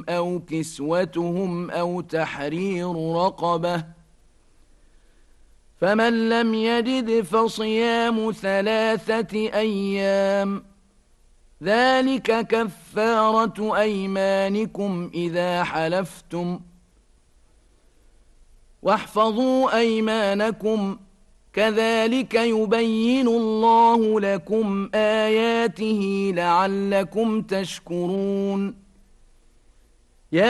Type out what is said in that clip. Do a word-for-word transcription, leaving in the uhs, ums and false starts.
أو كسوتهم أو تحرير رقبة، فمن لم يجد فصيام ثلاثة أيام، ذلك كفارة أيمانكم إذا حلفتم، واحفظوا أيمانكم، كذلك يبين الله لكم آياته لعلكم تشكرون.